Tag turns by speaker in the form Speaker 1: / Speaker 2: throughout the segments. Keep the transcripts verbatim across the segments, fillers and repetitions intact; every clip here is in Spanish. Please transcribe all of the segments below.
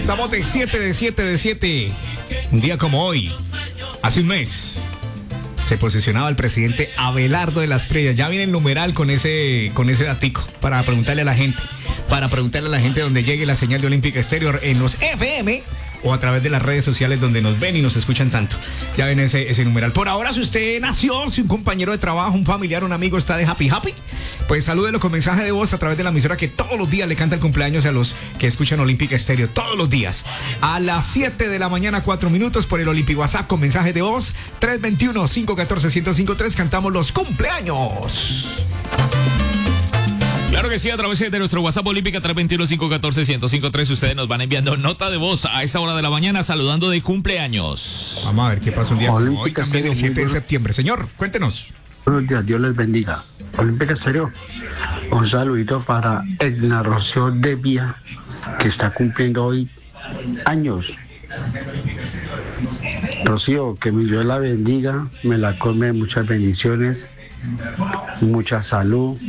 Speaker 1: Estamos de siete, de siete, de siete. Un día como hoy, hace un mes, se posicionaba el presidente Abelardo de las Preyas. Ya viene el numeral con ese, con ese datico para preguntarle a la gente. Para preguntarle a la gente donde llegue la señal de Olímpica Estéreo en los F M o a través de las redes sociales donde nos ven y nos escuchan tanto. Ya ven ese, ese numeral. Por ahora, si usted nació, si un compañero de trabajo, un familiar, un amigo está de happy happy, pues salúdelo con mensaje de voz a través de la emisora que todos los días le canta el cumpleaños a los que escuchan Olímpica Estéreo. Todos los días. A las siete de la mañana, cuatro minutos por el Olímpico WhatsApp con mensaje de voz. tres dos uno, cinco uno cuatro, uno cero cinco tres. Cantamos los cumpleaños.
Speaker 2: Claro que sí, a través de nuestro WhatsApp Olímpica tres dos uno, cinco uno cuatro, uno cero cinco tres. Ustedes nos van enviando nota de voz a esta hora de la mañana saludando de cumpleaños.
Speaker 1: Vamos a ver qué pasa un día como hoy,
Speaker 3: Olímpica
Speaker 1: también el
Speaker 3: Estéreo,
Speaker 1: siete de
Speaker 3: muy bueno.
Speaker 1: septiembre. Señor, cuéntenos.
Speaker 3: Buenos días, Dios les bendiga. Olímpica Estéreo, un saludito para Edna Rocío Devia, que está cumpliendo hoy años. Rocío, que mi Dios la bendiga, me la come muchas bendiciones, mucha salud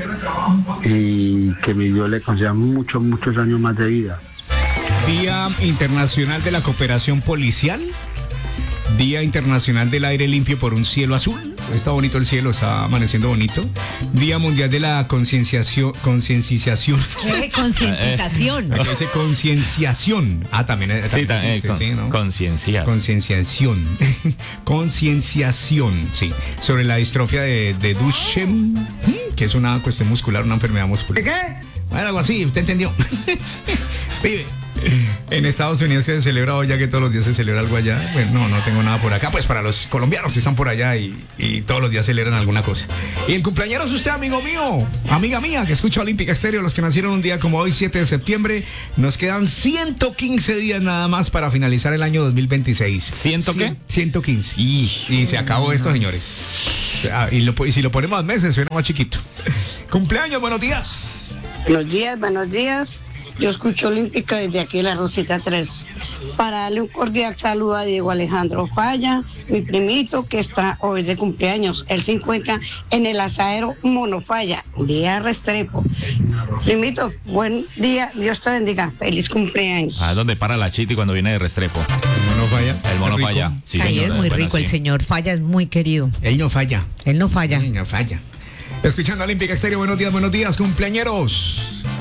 Speaker 3: y que mi Dios le conceda muchos, muchos años más de vida.
Speaker 1: Día Internacional de la Cooperación Policial. Día Internacional del Aire Limpio por un Cielo Azul. Está bonito el cielo, está amaneciendo bonito. Día Mundial de la Concienciación. Concienciación.
Speaker 4: ¿Qué? Concientización.
Speaker 1: Dice concienciación. Ah, también, también
Speaker 2: Sí, ta-
Speaker 1: existe,
Speaker 2: eh, con-
Speaker 1: sí, ¿no?
Speaker 2: concienciar.
Speaker 1: Concienciación. Concienciación, sí. Sobre la distrofia de, de Duchenne, que es una cuestión muscular, una enfermedad muscular. ¿Qué? Bueno, algo así, usted entendió. Vive. En Estados Unidos se celebra hoy, ya que todos los días se celebra algo allá. Bueno, no, no tengo nada por acá. Pues para los colombianos que están por allá y, y todos los días celebran alguna cosa. Y el cumpleañero es usted, amigo mío, amiga mía, que escucha Olímpica Estéreo, los que nacieron un día como hoy, siete de septiembre. Nos quedan ciento quince días nada más para finalizar el año dos mil veintiséis.
Speaker 2: ¿Ciento qué?
Speaker 1: ciento quince. Y, y se acabó esto, señores. Ah, Y, lo, y si lo ponemos a meses, suena más chiquito. Cumpleaños, buenos días.
Speaker 5: Buenos días, buenos días. Yo escucho Olímpica desde aquí, la Rosita tres. Para darle un cordial saludo a Diego Alejandro Falla, mi primito que está hoy de cumpleaños. Él se encuentra en el asadero Monofalla, día Restrepo. Primito, buen día, Dios te bendiga. Feliz cumpleaños.
Speaker 2: Ah, donde para la Chiti cuando viene de Restrepo.
Speaker 1: El mono falla.
Speaker 2: El mono
Speaker 1: Rico.
Speaker 2: falla. Sí,
Speaker 4: Ahí
Speaker 2: señor,
Speaker 4: es muy
Speaker 2: bueno,
Speaker 4: rico,
Speaker 2: sí.
Speaker 4: el señor Falla es muy querido.
Speaker 1: Él no falla.
Speaker 4: Él no falla.
Speaker 1: Él no falla. Escuchando Olímpica Estéreo, buenos días, buenos días, cumpleañeros.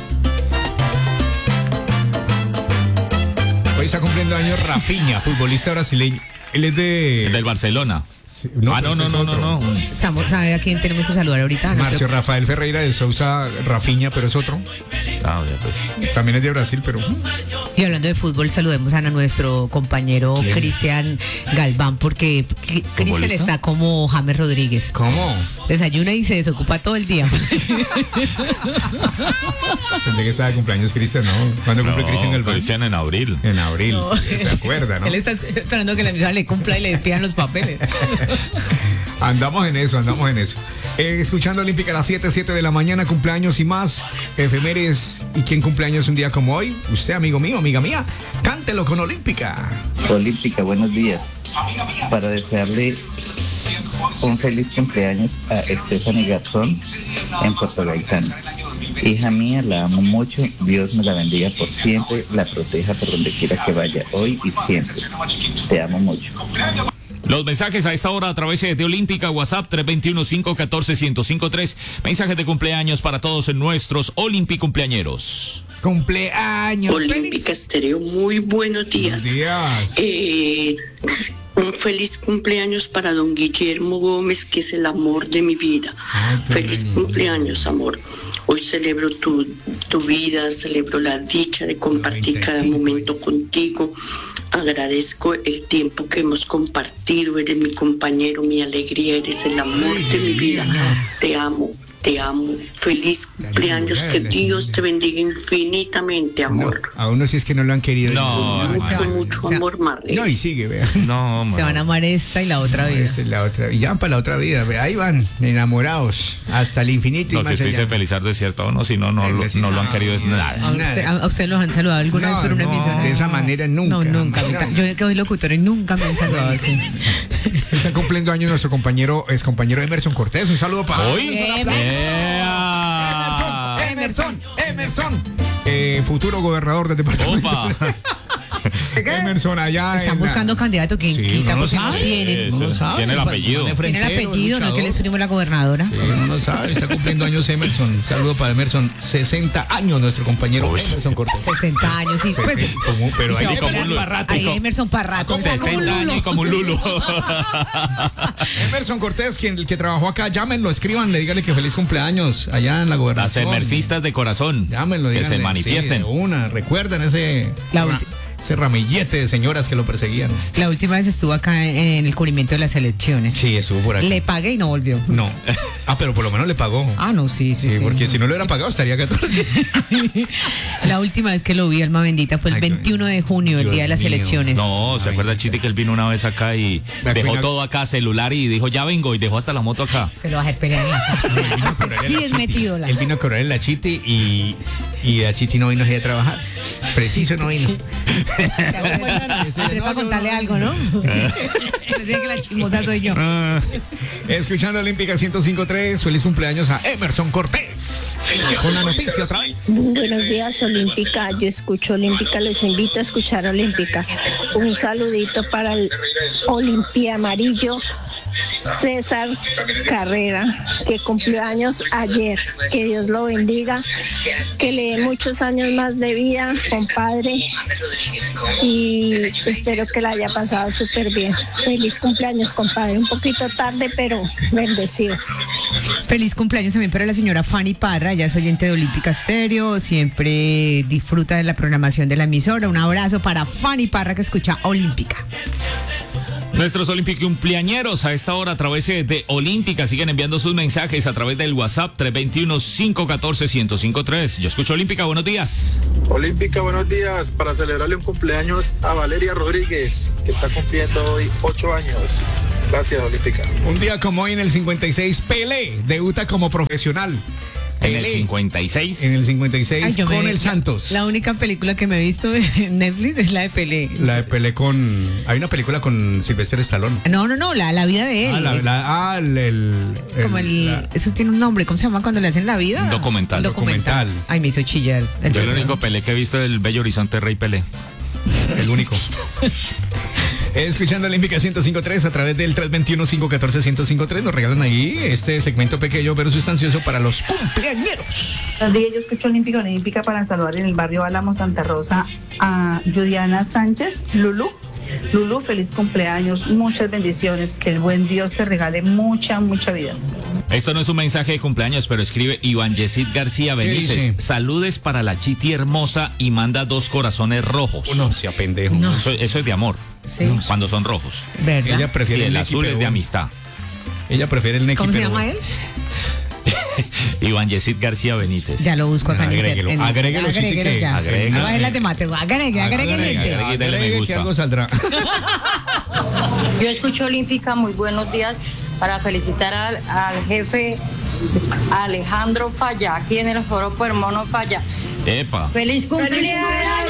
Speaker 1: Hoy está cumpliendo años Rafinha, futbolista brasileño. Él es de...
Speaker 2: El del Barcelona.
Speaker 1: Sí,
Speaker 2: ah, no,
Speaker 1: pero
Speaker 2: no,
Speaker 1: ese
Speaker 2: no,
Speaker 1: es
Speaker 2: no,
Speaker 1: otro.
Speaker 2: no.
Speaker 4: Estamos- ¿Sabe a quién tenemos que saludar ahorita? A
Speaker 1: Marcio
Speaker 4: nuestro-
Speaker 1: Rafael Ferreira de Sousa Rafinha, pero es otro.
Speaker 2: Ah, ya pues.
Speaker 1: También es de Brasil, pero...
Speaker 4: Y hablando de fútbol, saludemos a nuestro compañero
Speaker 1: ¿Quién?
Speaker 4: Cristian Galván, porque Cri- Cristian
Speaker 2: ¿Futbolista?
Speaker 4: está como James Rodríguez.
Speaker 1: ¿Cómo?
Speaker 4: Desayuna y se desocupa todo el día.
Speaker 1: Pensé que estaba de cumpleaños Cristian, ¿no? ¿Cuándo cumple
Speaker 2: No,
Speaker 1: Cristian Galván?
Speaker 2: Cristian en abril.
Speaker 1: En abril,
Speaker 4: No.
Speaker 1: se acuerda, ¿no?
Speaker 4: Él está esperando que la emisora le cumpla y le despidan los papeles.
Speaker 1: Andamos en eso, andamos en eso. Eh, escuchando Olímpica a las siete, siete de la mañana, cumpleaños y más, efemérides. ¿Y quién cumpleaños un día como hoy? Usted, amigo mío, amiga mía, cántelo con Olímpica.
Speaker 6: Olímpica, buenos días. Para desearle un feliz cumpleaños a Stephanie Garzón en Puerto Gaitán. Hija mía, la amo mucho. Dios me la bendiga por siempre, la proteja por donde quiera que vaya, hoy y siempre. Te amo mucho.
Speaker 2: Los mensajes a esta hora a través de Olímpica, WhatsApp tres dos uno, cinco uno cuatro, uno cero cinco tres. Mensajes de cumpleaños para todos nuestros Olímpic cumpleañeros.
Speaker 1: Cumpleaños.
Speaker 7: Olímpica
Speaker 1: feliz.
Speaker 7: Estéreo, muy buenos días.
Speaker 1: Buenos días.
Speaker 7: Eh, un feliz cumpleaños para don Guillermo Gómez, que es el amor de mi vida.
Speaker 1: Ay, qué
Speaker 7: Feliz
Speaker 1: bonito.
Speaker 7: cumpleaños, amor. Hoy celebro tu, tu vida, celebro la dicha de compartir cada
Speaker 1: noventa y cinco.
Speaker 7: momento contigo. Agradezco el tiempo que hemos compartido. Eres mi compañero, mi alegría, eres el amor de mi vida. Te amo, te amo. Feliz cumpleaños, que Dios te bendiga infinitamente,
Speaker 1: No,
Speaker 7: amor.
Speaker 1: a uno sí es que no lo han querido.
Speaker 2: No,
Speaker 1: Ay,
Speaker 7: Mucho,
Speaker 4: ay.
Speaker 7: mucho
Speaker 4: O sea,
Speaker 7: amor, Marlene.
Speaker 1: no, y sigue, vea.
Speaker 2: No,
Speaker 4: Se van a amar esta y la otra vida.
Speaker 1: Esa es la otra. Y ya van para la otra vida. Vea, ahí van, enamorados, hasta el infinito y
Speaker 2: Lo que
Speaker 1: más
Speaker 2: se dice
Speaker 1: allá.
Speaker 2: Felizardo es cierto, no, si no, no, lo- no lo han querido es
Speaker 4: ¿A
Speaker 2: nada.
Speaker 4: usted, a usted los han saludado alguna
Speaker 1: No,
Speaker 4: vez por una
Speaker 1: no,
Speaker 4: emisora?
Speaker 1: de esa manera nunca.
Speaker 4: No, nunca.
Speaker 1: No.
Speaker 4: Yo que soy locutor y nunca me han saludado así.
Speaker 1: Está cumpliendo años nuestro compañero, es compañero Emerson Cortés. Un saludo para
Speaker 2: ¿Hoy?
Speaker 4: Bien,
Speaker 2: ¡Ea!
Speaker 1: Emerson, Emerson, Emerson. Eh, futuro gobernador del departamento.
Speaker 2: Opa.
Speaker 1: Emerson allá.
Speaker 4: Están
Speaker 1: en la-
Speaker 4: buscando candidato. ¿Quién
Speaker 1: Sí,
Speaker 4: quita?
Speaker 1: uno lo
Speaker 4: Porque no
Speaker 1: sabe.
Speaker 4: tienen.
Speaker 1: Uno lo sabe.
Speaker 2: Tiene el apellido.
Speaker 1: Tiene
Speaker 4: Tiene el
Speaker 1: frentero,
Speaker 4: apellido, no es que
Speaker 1: luchador.
Speaker 4: les primo la gobernadora.
Speaker 1: Pero uno no sabe, está cumpliendo años Emerson. Un saludo para Emerson. sesenta años nuestro compañero
Speaker 2: Uy.
Speaker 1: Emerson Cortés.
Speaker 4: sesenta años, sí. Pues,
Speaker 1: sesenta, como- pero
Speaker 4: y se
Speaker 1: ahí
Speaker 4: va a
Speaker 1: como
Speaker 4: poner-
Speaker 1: un barrato.
Speaker 4: ahí Emerson Parrato.
Speaker 2: sesenta años y como un lulo.
Speaker 1: Emerson Cortés, quien el que trabajó acá, llámenlo, escríbanle, dígale que feliz cumpleaños allá en la
Speaker 2: Las
Speaker 1: gobernación.
Speaker 2: emercistas de corazón.
Speaker 1: Llámenlo,
Speaker 2: que
Speaker 1: díganle,
Speaker 2: se manifiesten.
Speaker 1: sí, de una, recuerden ese,
Speaker 4: La
Speaker 1: ra-
Speaker 4: ulti-
Speaker 1: ese ramillete de señoras que lo perseguían.
Speaker 4: La última vez estuvo acá en el cubrimiento de las elecciones.
Speaker 1: Sí, estuvo por aquí.
Speaker 4: Le pagué y no volvió.
Speaker 1: No. Ah, pero por lo menos le pagó.
Speaker 4: Ah, no, sí, sí,
Speaker 1: Sí,
Speaker 4: sí.
Speaker 1: porque si no le hubiera pagado estaría catorce.
Speaker 4: La última vez que lo vi, alma bendita, fue el
Speaker 1: Ay, qué-
Speaker 4: veintiuno de junio, el
Speaker 1: Dios
Speaker 4: día de las
Speaker 1: mío.
Speaker 4: elecciones.
Speaker 2: No, ¿se acuerda Chiti que él vino una vez acá y
Speaker 1: La
Speaker 2: dejó
Speaker 1: cuina-
Speaker 2: todo acá, celular, y dijo, ya vengo, y dejó hasta la moto acá?
Speaker 4: Se lo va a hacer pelear en la casa. Sí, es metido la.
Speaker 1: Él vino a cobrar en la Chiti y, y la Chiti no vino a trabajar. Preciso no vino.
Speaker 4: Entré para contarle algo, ¿no? Pensé que la chismosa soy yo.
Speaker 1: Ah, escuchando Olímpica ciento cinco punto tres, feliz cumpleaños a Emerson Cortés. Con la noticia otra vez.
Speaker 8: Buenos días, Olímpica. Yo escucho Olímpica, les invito a escuchar Olímpica. Un saludito para el Olimpia Amarillo, César Carrera, que cumplió años ayer. Que Dios lo bendiga, que le dé muchos años más de vida, compadre, y espero que la haya pasado súper bien. Feliz cumpleaños, compadre. Un poquito tarde, pero bendecidos.
Speaker 4: Feliz cumpleaños también para la señora Fanny Parra, ella es oyente de Olímpica Estéreo, siempre disfruta de la programación de la emisora. Un abrazo para Fanny Parra que escucha Olímpica.
Speaker 2: Nuestros olímpicos cumpleañeros a esta hora a través de Olímpica siguen enviando sus mensajes a través del WhatsApp tres dos uno, cinco uno cuatro, uno cero cinco tres. Yo escucho Olímpica, buenos días.
Speaker 9: Olímpica, buenos días. Para celebrarle un cumpleaños a Valeria Rodríguez, que está cumpliendo hoy ocho años. Gracias, Olímpica.
Speaker 1: Un día como hoy en el cincuenta y seis, Pelé debuta como profesional.
Speaker 2: En el
Speaker 1: Pelé,
Speaker 2: cincuenta y seis.
Speaker 1: En el cincuenta y seis
Speaker 4: Ay, yo me-
Speaker 1: con el
Speaker 4: la-
Speaker 1: Santos.
Speaker 4: La única película que me he visto en Netflix es la de Pelé.
Speaker 1: La de Pelé con... Hay una película con Sylvester Stallone.
Speaker 4: No, no, no, la, la vida de él.
Speaker 1: Ah, la, la- ah, el... el-
Speaker 4: Como el,
Speaker 1: la-
Speaker 4: eso tiene un nombre, ¿cómo se llama cuando le hacen la vida?
Speaker 2: Un documental.
Speaker 4: Un documental. Ay, me hizo chillar. El
Speaker 2: Yo el único Pelé que he visto es el Bello Horizonte Rey Pelé.
Speaker 1: el único. Escuchando Olímpica ciento cinco punto tres a través del tres dos uno, cinco uno cuatro, uno cero cinco tres. Nos regalan ahí este segmento pequeño pero sustancioso para los cumpleañeros.
Speaker 10: Buenos días, yo escucho Olímpica Olímpica para saludar en el barrio Álamo, Santa Rosa, a Juliana Sánchez, Lulu. Lulu, feliz cumpleaños, muchas bendiciones, que el buen Dios te regale mucha, mucha vida.
Speaker 2: Esto no es un mensaje de cumpleaños, pero escribe Iván Yesid García Benítez.
Speaker 1: dice?
Speaker 2: Saludes para la Chiti hermosa y manda dos corazones rojos.
Speaker 1: No, sea pendejo.
Speaker 4: No.
Speaker 2: Eso, eso es de amor.
Speaker 4: Sí.
Speaker 2: Cuando son rojos.
Speaker 4: ¿Verdad?
Speaker 1: Ella prefiere
Speaker 2: Sí, el
Speaker 1: Neki,
Speaker 2: azul es
Speaker 1: pero
Speaker 2: de
Speaker 1: bueno.
Speaker 2: amistad.
Speaker 1: Ella prefiere el Neki,
Speaker 4: ¿Cómo se
Speaker 1: pero
Speaker 4: llama
Speaker 1: bueno.
Speaker 4: él?
Speaker 2: Iván Yesid García Benítez.
Speaker 4: Ya lo busco acá en
Speaker 1: Agréguelo,
Speaker 4: en-
Speaker 1: agréguelo, Chiti,
Speaker 4: agréguelo
Speaker 1: que-
Speaker 4: ya.
Speaker 2: agrega.
Speaker 4: Ah, bájela de mate, agregue, agregue,
Speaker 1: Agregue,
Speaker 4: gente.
Speaker 2: agregue. dale me
Speaker 1: agregue,
Speaker 2: gusta.
Speaker 1: que algo saldrá.
Speaker 11: Yo escucho Olímpica, muy buenos días, para felicitar al, al jefe Alejandro Falla, aquí en el Foro Hermano Falla.
Speaker 2: Epa.
Speaker 11: ¡Feliz cumpleaños!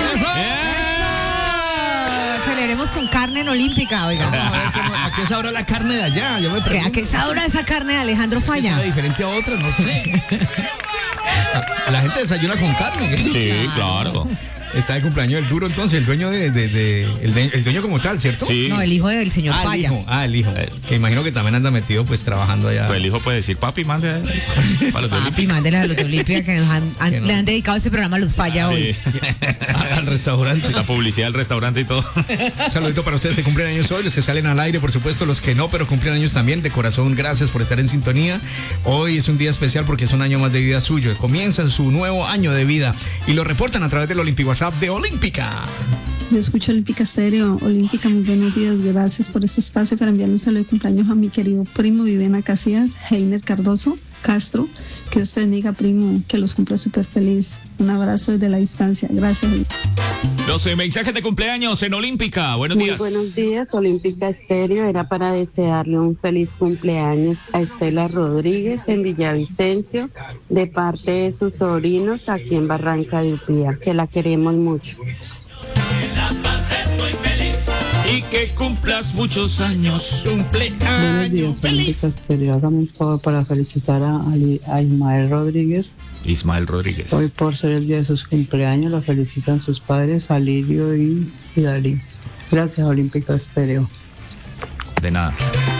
Speaker 4: Celebremos con carne en Olímpica, oiga.
Speaker 1: Vamos a ver cómo- ¿A qué sabrá la carne de allá? Yo me
Speaker 4: ¿A
Speaker 1: pregunto.
Speaker 4: qué sabra esa carne de Alejandro
Speaker 1: ¿Qué
Speaker 4: Falla?
Speaker 1: sabe diferente a otras? No sé. La gente desayuna con carne.
Speaker 2: Sí, claro.
Speaker 1: Está de cumpleaños el duro entonces, el dueño de, de- de- el, de- el dueño como tal, ¿cierto?
Speaker 2: Sí.
Speaker 4: No, el hijo del señor
Speaker 1: Ah, el
Speaker 4: Falla.
Speaker 1: hijo, ah, el hijo. Que imagino que también anda metido pues trabajando allá.
Speaker 2: Pues el hijo puede decir, papi, mande para los de
Speaker 4: Papi,
Speaker 2: Olímpica.
Speaker 4: mándele a los de Olímpica que nos han, han-
Speaker 1: Que no.
Speaker 4: le han dedicado este programa a los Falla hoy.
Speaker 2: Sí.
Speaker 1: Al restaurante.
Speaker 2: La publicidad del restaurante y todo.
Speaker 1: Un saludito para ustedes que cumplen años hoy, los que salen al aire, por supuesto, los que no, pero cumplen años también. De corazón, gracias por estar en sintonía. Hoy es un día especial porque es un año más de vida suyo. Comienza su nuevo año de vida y lo reportan a través del Olímpico WhatsApp de Olímpica.
Speaker 12: Yo escucho Olímpica Estéreo. Olímpica, muy buenos días. Gracias por este espacio para enviarle un saludo de cumpleaños a mi querido primo Vivena Casillas, Heiner Cardoso Castro. Que Dios te bendiga, primo, que los cumpla súper feliz. Un abrazo desde la distancia. Gracias.
Speaker 2: Los eh, mensajes de cumpleaños en Olímpica. Buenos
Speaker 13: Muy
Speaker 2: días.
Speaker 13: buenos días, Olímpica Estéreo. Era para desearle un feliz cumpleaños a Estela Rodríguez en Villavicencio, de parte de sus sobrinos aquí en Barranca de Upía, que la queremos mucho.
Speaker 2: Y que cumplas muchos años.
Speaker 14: Buenos días, Olímpica Estéreo. Hágame un favor para felicitar a, Ali- a Ismael Rodríguez
Speaker 2: Ismael Rodríguez.
Speaker 14: Hoy por ser el día de sus cumpleaños lo felicitan sus padres Alirio y, y Dalí. Gracias, Olímpica Estéreo.
Speaker 2: De nada.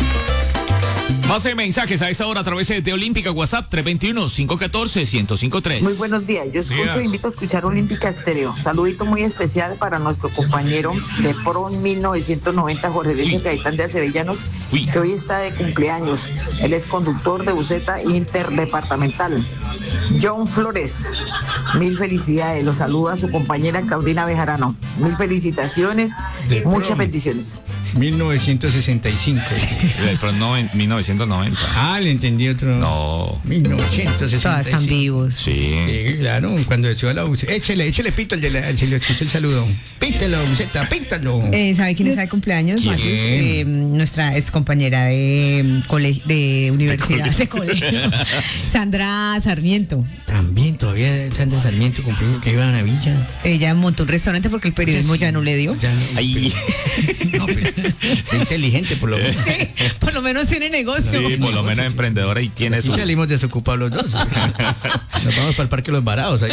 Speaker 2: Más de mensajes a esta hora a través de Olímpica WhatsApp tres dos uno, cinco uno cuatro, uno cero cinco tres.
Speaker 15: Muy buenos días, yo escucho e invito a escuchar Olímpica Estéreo. Saludito muy especial para nuestro compañero de Pro mil novecientos noventa, Jorge Luis Gaitán de Acevellanos, Uy. que hoy está de cumpleaños. Él es conductor de buseta interdepartamental. John Flores, mil felicidades. Lo saluda su compañera Claudina Bejarano. Mil felicitaciones, de muchas prom. bendiciones.
Speaker 1: mil novecientos sesenta y cinco.
Speaker 2: Pero no, en mil novecientos noventa.
Speaker 1: Ah, le entendí otro.
Speaker 2: No.
Speaker 1: mil novecientos sesenta y cinco.
Speaker 4: Todas están vivos.
Speaker 2: Sí.
Speaker 1: Sí, claro. Cuando decía la buseta. Échele, échele pito al de la, si le escuchó el saludo. Pítalo, buseta, pítalo.
Speaker 4: Eh, ¿Sabe quién está de cumpleaños?
Speaker 1: ¿Quién?
Speaker 4: Eh, nuestra ex compañera de, cole, de universidad, de colegio. De colegio. Sandra Sarmiento.
Speaker 1: También todavía Sandra Sarmiento cumplió que iba a la villa.
Speaker 4: Ella montó un restaurante porque el periodismo sí, ya no le dio.
Speaker 1: Ya no.
Speaker 2: Ay.
Speaker 1: No, pues, es inteligente por lo menos.
Speaker 4: Sí, por lo menos tiene negocio.
Speaker 2: Sí, por lo menos emprendedora y tiene
Speaker 1: Aquí
Speaker 2: su...
Speaker 1: salimos desocupados los dos. Nos vamos para el Parque Los Varados.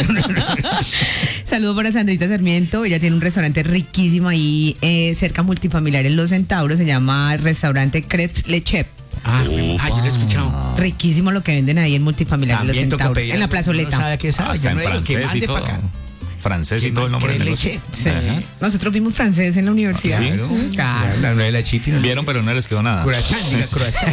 Speaker 4: Saludos para Sandrita Sarmiento. Ella tiene un restaurante riquísimo ahí eh, cerca multifamiliar en Los Centauros. Se llama Restaurante Crepes Le Chef.
Speaker 1: Ah, ah, yo lo he escuchado.
Speaker 4: Riquísimo lo que venden ahí en multifamiliar de Los Centauros, en la plazoleta.
Speaker 1: No sabe qué sabe.
Speaker 2: Hasta en francés y todo. Francés y todo el nombre del negocio.
Speaker 4: Sí. Nosotros vimos francés en la universidad.
Speaker 2: ¿Sí?
Speaker 1: Claro. La de la chiti.
Speaker 2: Vieron, pero no les quedó nada.
Speaker 1: Croissant, diga croissant.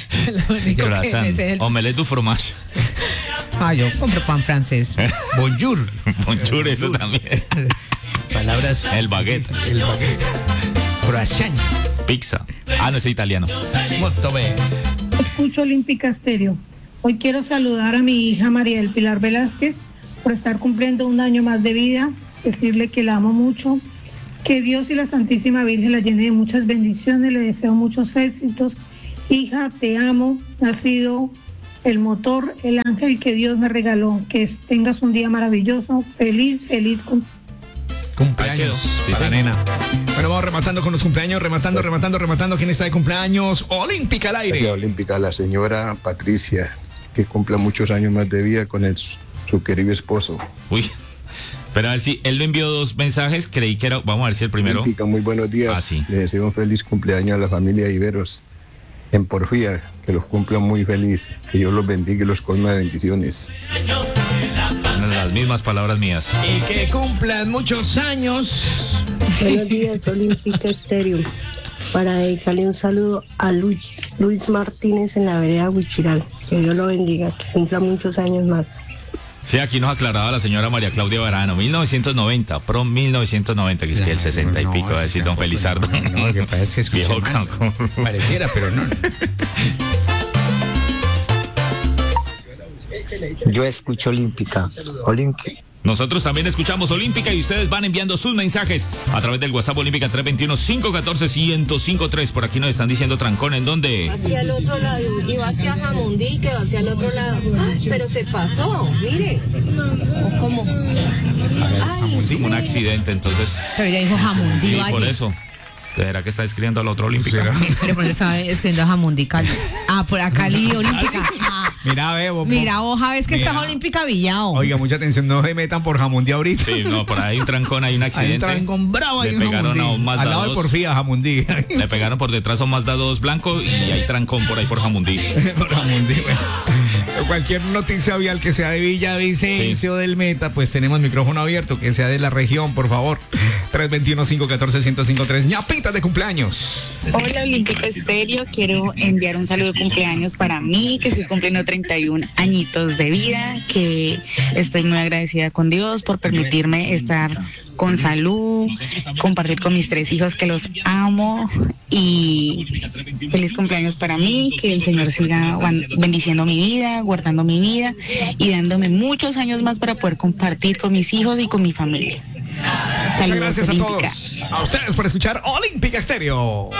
Speaker 2: Croissant. Omelette du fromage.
Speaker 4: Ah, yo compro pan francés.
Speaker 1: Bonjour.
Speaker 2: Bonjour, eso también.
Speaker 1: Palabras.
Speaker 2: El baguette.
Speaker 1: El baguette. Croissant.
Speaker 2: Pizza. Ah, no, es italiano.
Speaker 1: Molto bene.
Speaker 16: Escucho Olímpica Estéreo. Hoy quiero saludar a mi hija María del Pilar Velázquez por estar cumpliendo un año más de vida, decirle que la amo mucho, que Dios y la Santísima Virgen la llene de muchas bendiciones, le deseo muchos éxitos. Hija, te amo, has sido el motor, el ángel que Dios me regaló, que tengas un día maravilloso, feliz, feliz cumpleaños.
Speaker 1: Cumpleaños,
Speaker 2: sí,
Speaker 1: para nena. Bueno, vamos rematando con los cumpleaños, rematando, rematando, rematando. ¿Quién está de cumpleaños? Olímpica al aire.
Speaker 17: La Olímpica, la señora Patricia, que cumpla muchos años más de vida con el, su querido esposo.
Speaker 2: Uy, pero a ver si él le envió dos mensajes, creí que era, vamos a ver si el primero.
Speaker 17: Olímpica, muy buenos días.
Speaker 2: Ah, sí.
Speaker 17: Le deseo un feliz cumpleaños a la familia Iberos en Porfía, que los cumplan muy feliz, que Dios los bendiga y los colme de bendiciones.
Speaker 2: Las mismas palabras mías.
Speaker 1: Y que cumplan muchos años.
Speaker 18: Buenos días, Olímpica Estéreo. Para dedicarle un saludo a Luis, Luis Martínez en la vereda Huichiral. Que Dios lo bendiga, que cumpla muchos años más.
Speaker 2: Sí, aquí nos aclaraba la señora María Claudia Varano, mil novecientos noventa, Pro mil novecientos noventa, que es que el sesenta y
Speaker 1: no,
Speaker 2: pico, va a decir don Felizardo.
Speaker 1: No, no, que parece que
Speaker 2: viejo
Speaker 1: campo. Pareciera, pero no.
Speaker 19: Yo escucho Olímpica. Olímpica.
Speaker 2: Nosotros también escuchamos Olímpica y ustedes van enviando sus mensajes a través del WhatsApp Olímpica tres dos uno, cinco uno cuatro, uno cero cinco tres. Por aquí nos están diciendo trancón, ¿en dónde?
Speaker 20: Hacia el otro lado, iba hacia Jamundí y quedó hacia el otro lado. Ay, pero se pasó, mire. ¿Cómo?
Speaker 2: Ay, sí. Un accidente, entonces.
Speaker 4: Pero ella dijo Jamundí.
Speaker 2: Sí,
Speaker 4: vaya.
Speaker 2: por eso. ¿Será que está escribiendo al otro Olímpica?
Speaker 4: Pero por eso estaba escribiendo a Jamundí Cali. Ah, por acá Cali Olímpica. Ah.
Speaker 1: Mira, Bebo.
Speaker 4: Mira, oja, ves que
Speaker 1: Mira.
Speaker 4: está Olímpica Villao.
Speaker 1: Oiga, mucha atención, no se metan por Jamundí ahorita.
Speaker 2: Sí, no, por ahí hay un trancón, hay un accidente.
Speaker 1: Hay un trancón bravo ahí
Speaker 2: Le
Speaker 1: en
Speaker 2: pegaron
Speaker 1: Jamundí.
Speaker 2: a un Mazda
Speaker 1: Al lado
Speaker 2: dos.
Speaker 1: de Porfía, Jamundí.
Speaker 2: Le pegaron por detrás a un Mazda dos blanco y hay trancón por ahí por Jamundí.
Speaker 1: Por Jamundí, bueno. Cualquier noticia vial que sea de Villavicencio sí. del Meta, pues tenemos micrófono abierto, que sea de la región, por favor. tres dos uno, cinco uno cuatro, uno cero cinco tres. ñapitas de cumpleaños.
Speaker 21: Hola Olímpica Estéreo, quiero enviar un saludo de cumpleaños para mí, que estoy cumpliendo treinta y un añitos de vida, que estoy muy agradecida con Dios por permitirme estar con salud, compartir con mis tres hijos que los amo y feliz cumpleaños para mí, que el Señor siga bendiciendo mi vida, guardando mi vida y dándome muchos años más para poder compartir con mis hijos y con mi familia.
Speaker 1: Muchas gracias a todos. A ustedes por escuchar Olímpica Estéreo.